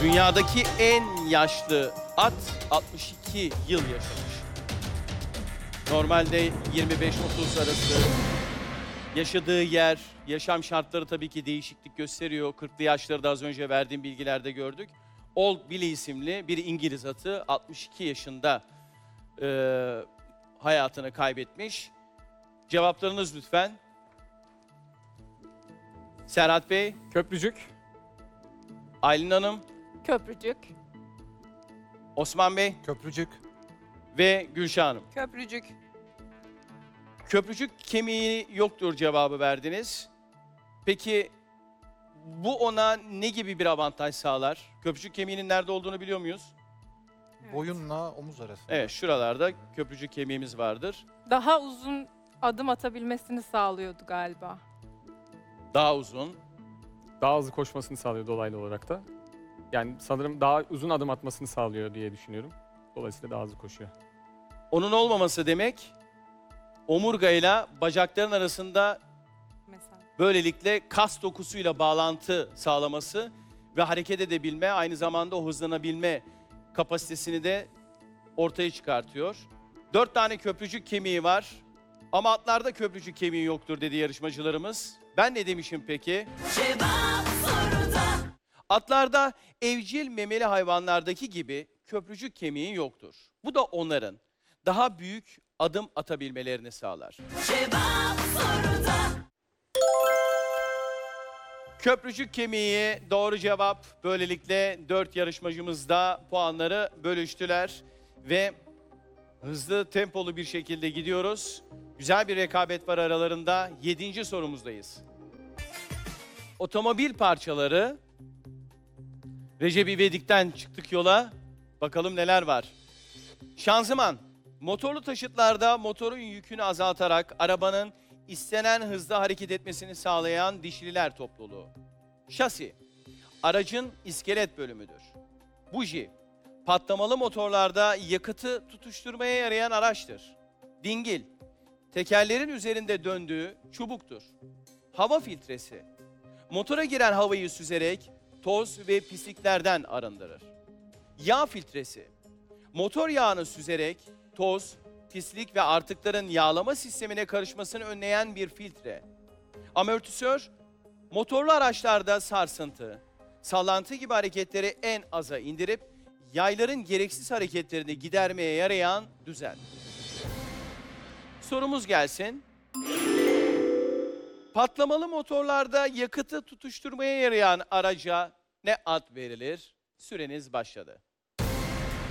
Dünyadaki en yaşlı at 62 yıl yaşamış. Normalde 25-30 arası. Yaşadığı yer, yaşam şartları tabii ki değişiklik gösteriyor. 40'lı yaşları da az önce verdiğim bilgilerde gördük. Old Billy isimli bir İngiliz atı 62 yaşında hayatını kaybetmiş. Cevaplarınız lütfen. Serhat Bey, Köprücük. Aylin Hanım, Köprücük. Osman Bey Köprücük. ve Gülşah Hanım. Köprücük. Köprücük kemiği yoktur cevabı verdiniz. Peki bu ona ne gibi bir avantaj sağlar? Köprücük kemiğinin nerede olduğunu biliyor muyuz? Boyunla omuz arası. Evet, şuralarda köprücük kemiğimiz vardır. Daha uzun adım atabilmesini sağlıyordu galiba. Daha uzun. Daha hızlı koşmasını sağlıyor dolaylı olarak da. Yani sanırım daha uzun adım atmasını sağlıyor diye düşünüyorum. Dolayısıyla daha hızlı koşuyor. Onun olmaması demek omurgayla bacakların arasında Mesela. böylelikle kas dokusuyla bağlantı sağlaması ve hareket edebilme, aynı zamanda o hızlanabilme kapasitesini de ortaya çıkartıyor. 4 tane köprücük kemiği var ama atlarda köprücük kemiği yoktur dedi yarışmacılarımız. Ben ne demişim peki? Atlarda evcil memeli hayvanlardaki gibi köprücük kemiği yoktur. Bu da onların daha büyük adım atabilmelerini sağlar. Köprücük kemiği doğru cevap. Böylelikle 4 yarışmacımız da puanları bölüştüler ve hızlı tempolu bir şekilde gidiyoruz. Güzel bir rekabet var aralarında. 7. sorumuzdayız. Otomobil parçaları. Recep İvedik'ten çıktık yola. Bakalım neler var. Şanzıman. Motorlu taşıtlarda motorun yükünü azaltarak arabanın istenen hızda hareket etmesini sağlayan dişliler topluluğu. Şasi. Aracın iskelet bölümüdür. Buji. Patlamalı motorlarda yakıtı tutuşturmaya yarayan araçtır. Dingil. Tekerlerin üzerinde döndüğü çubuktur. Hava filtresi. Motora giren havayı süzerek toz ve pisliklerden arındırır. Yağ filtresi. Motor yağını süzerek toz, pislik ve artıkların yağlama sistemine karışmasını önleyen bir filtre. Amortisör, motorlu araçlarda sarsıntı, sallantı gibi hareketleri en aza indirip yayların gereksiz hareketlerini gidermeye yarayan düzen. Sorumuz gelsin. Patlamalı motorlarda yakıtı tutuşturmaya yarayan araca ne ad verilir? Süreniz başladı.